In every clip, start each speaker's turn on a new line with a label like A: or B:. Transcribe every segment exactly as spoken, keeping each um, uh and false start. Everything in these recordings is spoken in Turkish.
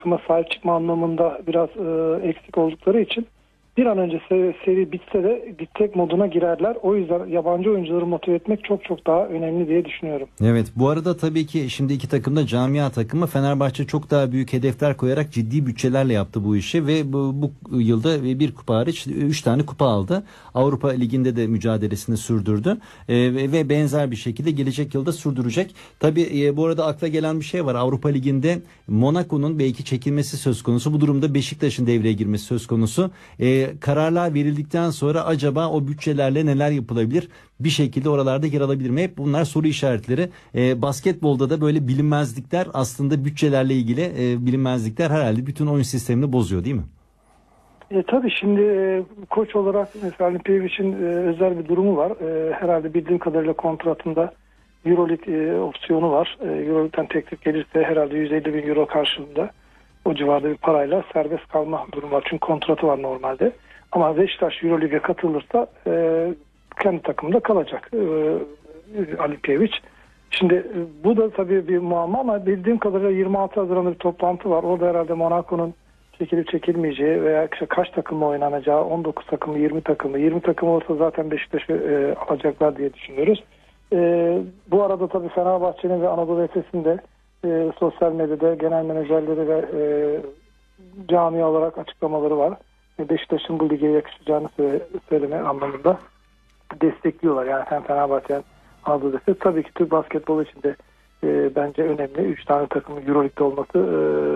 A: takıma sahip çıkma anlamında biraz e, eksik oldukları için bir an önce seri, seri bitse de gidecek moduna girerler. O yüzden yabancı oyuncuları motive etmek çok çok daha önemli diye düşünüyorum.
B: Evet, bu arada tabii ki şimdi iki takım da camia takımı. Fenerbahçe çok daha büyük hedefler koyarak ciddi bütçelerle yaptı bu işi ve bu, bu yılda bir kupa hariç üç tane kupa aldı. Avrupa Ligi'nde de mücadelesini sürdürdü ee, ve, ve benzer bir şekilde gelecek yılda sürdürecek. Tabii e, bu arada akla gelen bir şey var. Avrupa Ligi'nde Monaco'nun belki çekilmesi söz konusu. Bu durumda Beşiktaş'ın devreye girmesi söz konusu. E, kararlar verildikten sonra acaba o bütçelerle neler yapılabilir? Bir şekilde oralarda yer alabilir mi? Hep bunlar soru işaretleri. E, basketbolda da böyle bilinmezlikler, aslında bütçelerle ilgili e, bilinmezlikler herhalde bütün oyun sistemini bozuyor, değil mi?
A: E, tabii şimdi e, koç olarak mesela Ali Peyviç'in e, özel bir durumu var. E, herhalde bildiğim kadarıyla kontratında Euroleague e, opsiyonu var. E, Euroleague'den teklif gelirse herhalde yüz elli bin euro karşılığında o civarda bir parayla serbest kalma durumu var. Çünkü kontratı var normalde. Ama Beşiktaş Euroleague'e katılırsa e, kendi takımında kalacak e, Ali Peyviç. Şimdi e, bu da tabii bir muamma ama bildiğim kadarıyla yirmi altı Haziran'da bir toplantı var. Orada herhalde Monaco'nun çekilip çekilmeyeceği veya işte kaç takımla oynanacağı, on dokuz takımı, yirmi takımı, yirmi takım olsa zaten Beşiktaş'ı e, alacaklar diye düşünüyoruz. E, bu arada tabii Fenerbahçe'nin ve Anadolu Efes'in de e, sosyal medyada genel menajerleri ve e, cami olarak açıklamaları var. E, Beşiktaş'ın bu lige yakışacağını söyle, söyleme anlamında destekliyorlar. Yani hem Fenerbahçe hem Anadolu Efes. Tabii ki Türk basketbolu için de e, bence önemli. Üç tane takımın Euroleague'de olması e,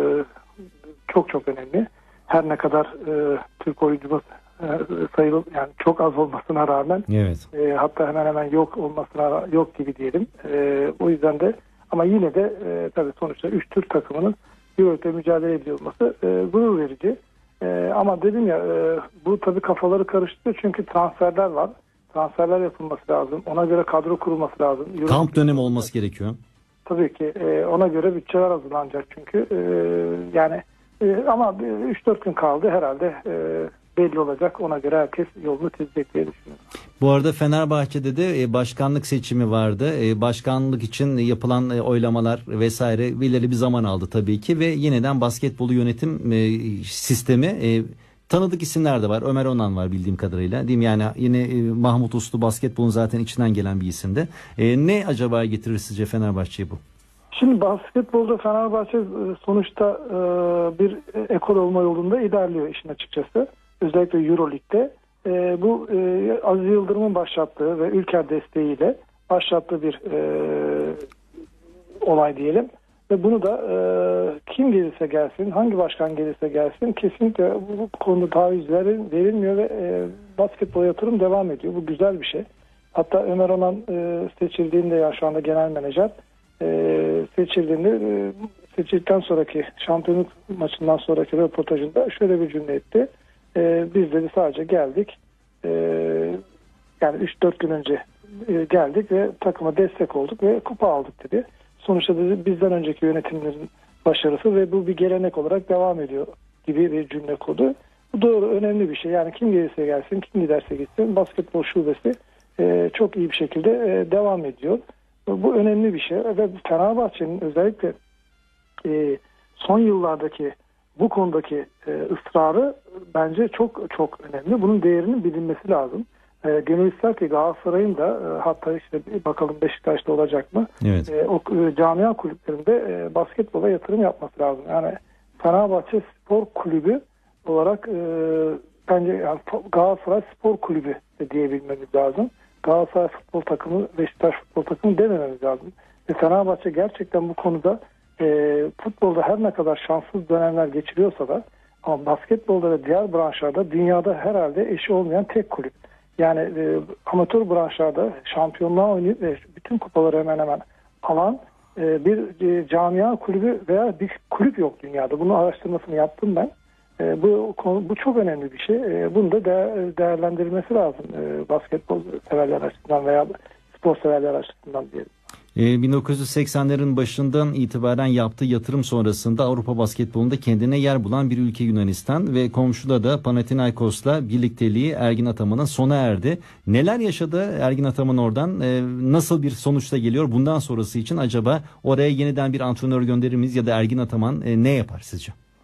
A: çok çok önemli. Her ne kadar e, Türk oyuncumuz e, sayılı yani çok az olmasına rağmen
B: evet.
A: e, hatta hemen hemen yok olmasına yok gibi diyelim. E, o yüzden de ama yine de e, tabii sonuçta üç Türk takımının Euroleague'de mücadele ediyor olması e, gurur verici. E, ama dedim ya e, bu tabii kafaları karıştırıyor çünkü transferler var. Transferler yapılması lazım. Ona göre kadro kurulması lazım. Euroleague
B: kamp dönemi olması gerekiyor.
A: Tabii ki e, ona göre bütçeler hazırlanacak çünkü e, yani e, ama üç dört gün kaldı herhalde e, belli olacak. Ona göre herkes yolunu çizecek diye düşünüyorum.
B: Bu arada Fenerbahçe'de de başkanlık seçimi vardı. Başkanlık için yapılan oylamalar vesaire belirli bir zaman aldı tabii ki ve yeniden basketbolu yönetim sistemi, tanıdık isimler de var. Ömer Onan var bildiğim kadarıyla. Değil mi? Yani yine Mahmut Uslu basketbolun zaten içinden gelen bir isimdi. Ne acaba getirir sizce Fenerbahçe'ye bu?
A: Şimdi basketbolda Fenerbahçe sonuçta bir ekol olma yolunda ilerliyor işin açıkçası. Özellikle Euroleague'de. E, bu e, Aziz Yıldırım'ın başlattığı ve Ülker desteğiyle başlattığı bir e, olay diyelim. Ve bunu da e, kim gelirse gelsin, hangi başkan gelirse gelsin kesinlikle bu, bu konuda taviz verilmiyor ve e, basketbol yatırım devam ediyor. Bu güzel bir şey. Hatta Ömer Onan e, seçildiğinde ya şu anda genel menajer e, seçildiğinde e, seçildikten sonraki şampiyonluk maçından sonraki röportajında şöyle bir cümle etti. Ee, biz dedi sadece geldik ee, yani üç dört gün önce e, geldik ve takıma destek olduk ve kupa aldık dedi. Sonuçta dedi bizden önceki yönetimlerin başarısı ve bu bir gelenek olarak devam ediyor gibi bir cümle kurdu. Bu doğru, önemli bir şey. Yani kim gelirse gelsin, kim giderse gitsin basketbol şubesi e, çok iyi bir şekilde e, devam ediyor. Bu önemli bir şey ve Fenerbahçe'nin özellikle e, son yıllardaki bu konudaki e, ısrarı bence çok çok önemli. Bunun değerinin bilinmesi lazım. E, gönül ister ki Galatasaray'ın da e, hatta işte bakalım Beşiktaş'ta olacak mı?
B: Evet.
A: E, o e, camia kulüplerinde e, basketbola yatırım yapması lazım. Yani Fenerbahçe Spor Kulübü olarak e, bence yani Galatasaray Spor Kulübü de diyebilmemiz lazım. Galatasaray futbol takımı, Beşiktaş futbol takımı demememiz lazım. Ve Fenerbahçe gerçekten bu konuda E, futbolda her ne kadar şanssız dönemler geçiriyorsa da ama basketbolda ve diğer branşlarda dünyada herhalde eşi olmayan tek kulüp. Yani e, amatör branşlarda şampiyonluğa oynayıp ve bütün kupaları hemen hemen alan e, bir e, camia kulübü veya bir kulüp yok dünyada. Bunun araştırmasını yaptım ben. E, bu bu çok önemli bir şey. E, bunu da de, değerlendirilmesi lazım e, basketbol severler açısından veya spor severler açısından diyelim.
B: bin dokuz yüz seksenlerin başından itibaren yaptığı yatırım sonrasında Avrupa basketbolunda kendine yer bulan bir ülke Yunanistan ve komşuda da Panathinaikos'la birlikteliği Ergin Ataman'ın sona erdi. Neler yaşadı Ergin Ataman oradan? Ee, nasıl bir sonuçta geliyor? Bundan sonrası için acaba oraya yeniden bir antrenör gönderir miyiz ya da Ergin Ataman e, ne yapar sizce?